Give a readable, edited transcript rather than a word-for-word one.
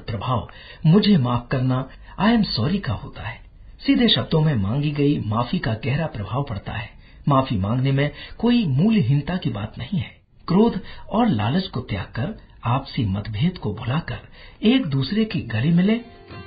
प्रभाव मुझे माफ करना, आई एम सॉरी का होता है। सीधे शब्दों में मांगी गई माफी का गहरा प्रभाव पड़ता है। माफी मांगने में कोई मूल्यहीनता की बात नहीं है। क्रोध और लालच को त्याग कर, आपसी मतभेद को भुलाकर एक दूसरे की गले मिले